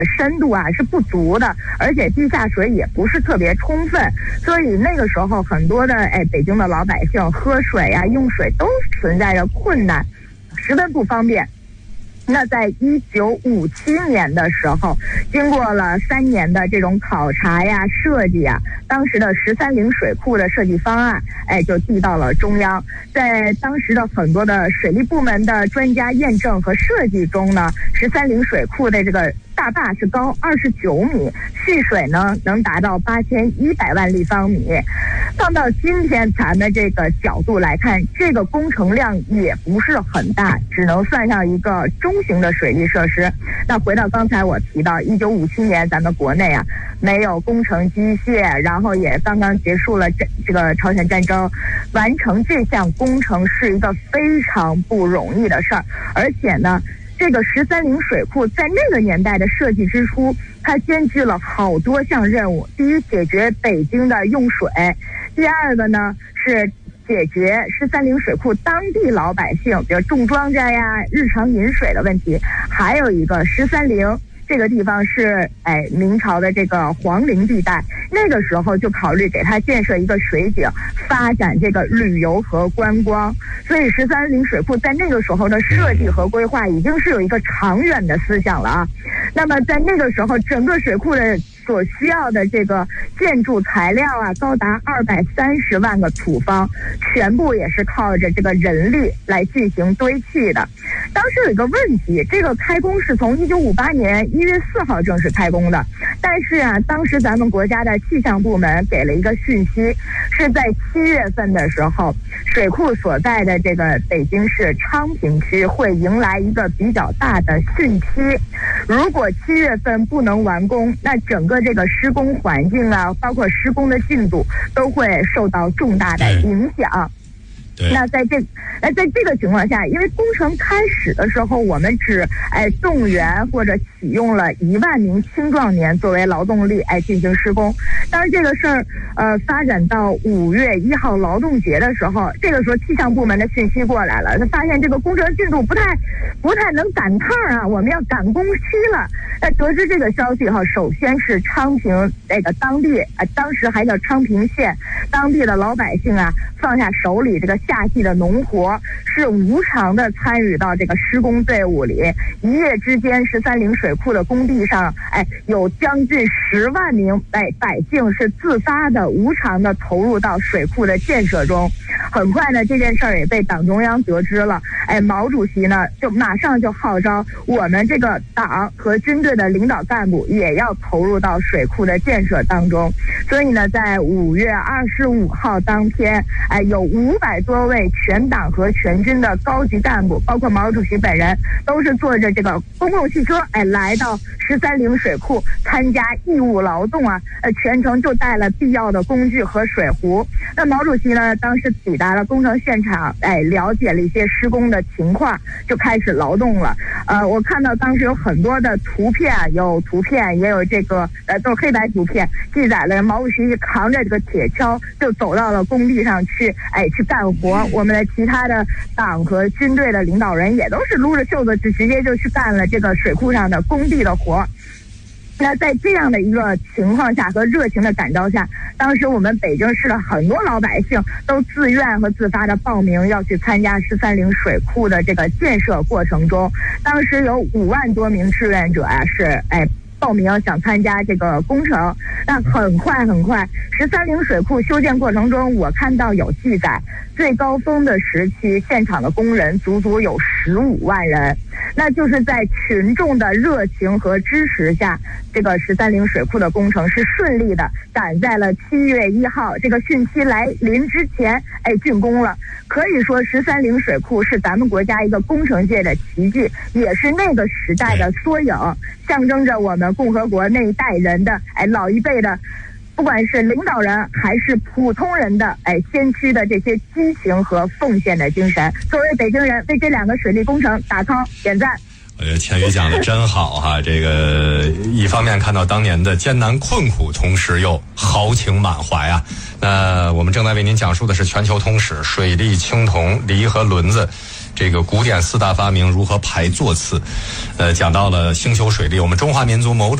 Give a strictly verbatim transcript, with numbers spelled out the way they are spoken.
深度啊是不足的，而且地下水也不是特别充分，所以那个时候很多的哎北京的老百姓喝水啊用水都存在着困难，十分不方便。那在一九五七年的时候，经过了三年的这种考察呀、设计呀，当时的十三陵水库的设计方案，哎，就递到了中央。在当时的很多的水利部门的专家验证和设计中呢，十三陵水库的这个大坝是高二十九米，蓄水呢能达到八千一百万立方米。放到今天咱们这个角度来看，这个工程量也不是很大，只能算上一个中型的水利设施。那回到刚才我提到一九五七年咱们国内啊没有工程机械，然后也刚刚结束了这这个朝鲜战争，完成这项工程是一个非常不容易的事儿。而且呢，这个十三陵水库在那个年代的设计之初，它兼具了好多项任务。第一，解决北京的用水；第二个呢是解决十三陵水库当地老百姓，比如种庄稼呀、日常饮水的问题。还有一个，十三陵这个地方是哎明朝的这个皇陵地带，那个时候就考虑给它建设一个水井，发展这个旅游和观光。所以十三陵水库在那个时候的设计和规划已经是有一个长远的思想了啊。那么在那个时候，整个水库的所需要的这个建筑材料啊，高达二百三十万个土方，全部也是靠着这个人力来进行堆砌的。当时有一个问题，这个开工是从一九五八年一月四号正式开工的，但是啊，当时咱们国家的气象部门给了一个讯息，是在七月份的时候，水库所在的这个北京市昌平区会迎来一个比较大的汛期。如果七月份不能完工，那整个这个施工环境啊，包括施工的进度都会受到重大的影响。那在这，呃，在这个情况下，因为工程开始的时候，我们只哎动员或者启用了一万名青壮年作为劳动力哎进行施工。当然这个事儿呃发展到五月一号劳动节的时候，这个时候气象部门的讯息过来了，他发现这个工程进度不太不太能赶趟啊，我们要赶工期了。那得知这个消息哈，首先是昌平那个当地啊，当时还叫昌平县当地的老百姓啊，放下手里这个夏季的农活，是无偿的参与到这个施工队伍里。一夜之间，十三陵水库的工地上，哎，有将近十万名哎百姓是自发的、无偿的投入到水库的建设中。很快呢，这件事儿也被党中央得知了。哎，毛主席呢就马上就号召我们这个党和军队的领导干部也要投入到水库的建设当中。所以呢，在五月二十五号当天，哎，有五百多位全党和全军的高级干部，包括毛主席本人，都是坐着这个公共汽车，哎，来到十三陵水库参加义务劳动啊。呃，全程就带了必要的工具和水壶。那毛主席呢，当时抵达了工程现场，哎，了解了一些施工的情况，就开始劳动了。呃，我看到当时有很多的图片，有图片，也有这个呃，都是黑白图片，记载了毛主席扛着这个铁锹就走到了工地上去，哎，去干活。我们的其他的党和军队的领导人也都是撸着袖子，就直接就去干了这个水库上的工地的活。那在这样的一个情况下和热情的感召下，当时我们北京市的很多老百姓都自愿和自发的报名要去参加十三陵水库的这个建设过程中。当时有五万多名志愿者啊，是哎报名想参加这个工程。那很快很快，十三陵水库修建过程中，我看到有记载，最高峰的时期，现场的工人足足有十五万人。那就是在群众的热情和支持下，这个十三陵水库的工程是顺利的赶在了七月一号这个汛期来临之前，哎，竣工了。可以说，十三陵水库是咱们国家一个工程界的奇迹，也是那个时代的缩影，象征着我们共和国那一代人的哎老一辈的，不管是领导人还是普通人的哎先驱的这些激情和奉献的精神。作为北京人，为这两个水利工程打 call 点赞。 我觉得千羽讲的真好哈，这个一方面看到当年的艰难困苦，同时又豪情满怀啊。那我们正在为您讲述的是全球通史水利青铜梨和轮子这个古典四大发明如何排座次，呃，讲到了星宿水利，我们中华民族某种